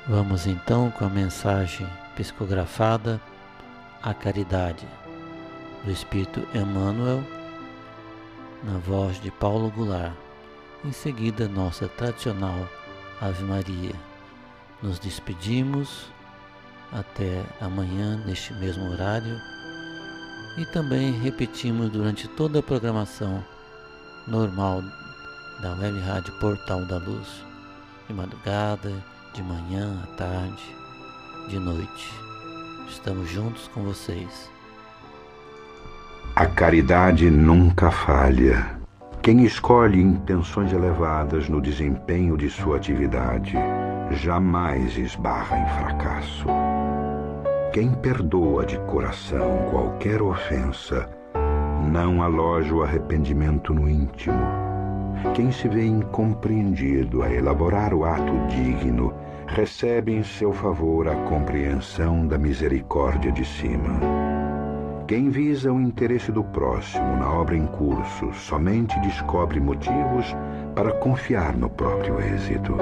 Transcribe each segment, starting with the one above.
Vamos então com a mensagem psicografada A Caridade, do Espírito Emmanuel, na voz de Paulo Goulart. Em seguida, nossa tradicional Ave Maria. Nos despedimos até amanhã neste mesmo horário e também repetimos durante toda a programação normal da Web Rádio Portal da Luz, de madrugada, de manhã, à tarde, de noite. Estamos juntos com vocês. A caridade nunca falha. Quem escolhe intenções elevadas no desempenho de sua atividade jamais esbarra em fracasso. Quem perdoa de coração qualquer ofensa não aloja o arrependimento no íntimo. Quem se vê incompreendido a elaborar o ato digno recebe em seu favor a compreensão da misericórdia de cima. Quem visa o interesse do próximo na obra em curso somente descobre motivos para confiar no próprio êxito.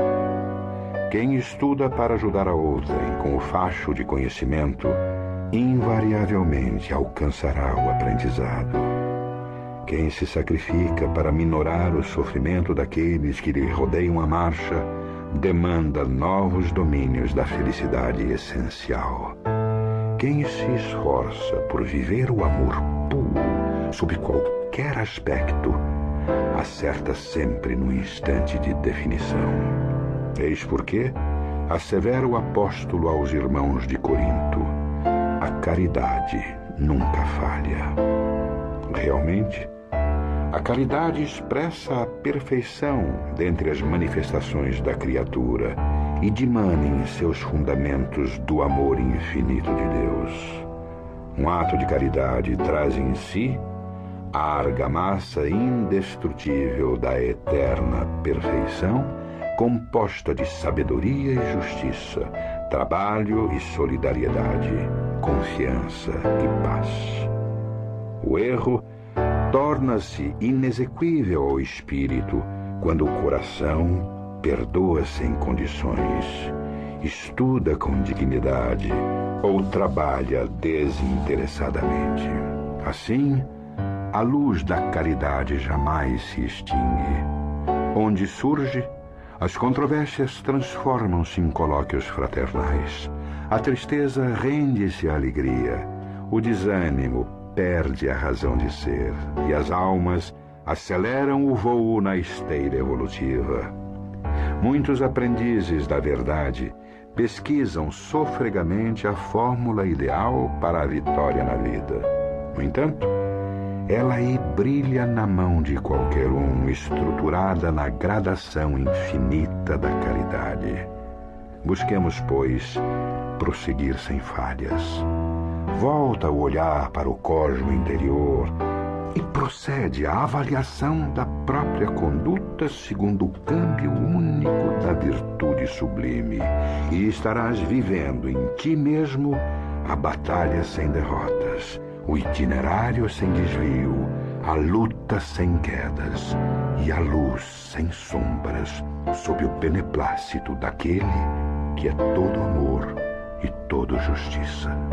Quem estuda para ajudar a outrem com o facho de conhecimento, invariavelmente alcançará o aprendizado. Quem se sacrifica para minorar o sofrimento daqueles que lhe rodeiam a marcha, demanda novos domínios da felicidade essencial. Quem se esforça por viver o amor puro, sob qualquer aspecto, acerta sempre no instante de definição. Eis porque assevera o apóstolo aos irmãos de Corinto: a caridade nunca falha. Realmente, a caridade expressa a perfeição dentre as manifestações da criatura e dimana em seus fundamentos do amor infinito de Deus. Um ato de caridade traz em si a argamassa indestrutível da eterna perfeição, composta de sabedoria e justiça, trabalho e solidariedade, confiança e paz. O erro torna-se inexequível ao espírito quando o coração perdoa sem condições, estuda com dignidade ou trabalha desinteressadamente. Assim, a luz da caridade jamais se extingue. Onde surge, as controvérsias transformam-se em colóquios fraternais. A tristeza rende-se à alegria. O desânimo perde a razão de ser. E as almas aceleram o voo na esteira evolutiva. Muitos aprendizes da verdade pesquisam sofregamente a fórmula ideal para a vitória na vida. No entanto, ela aí brilha na mão de qualquer um, estruturada na gradação infinita da caridade. Busquemos, pois, prosseguir sem falhas. Volta o olhar para o código interior e procede à avaliação da própria conduta segundo o câmbio único da virtude sublime, e estarás vivendo em ti mesmo a batalha sem derrotas, o itinerário sem desvio, a luta sem quedas e a luz sem sombras, sob o beneplácito daquele que é todo amor e todo justiça.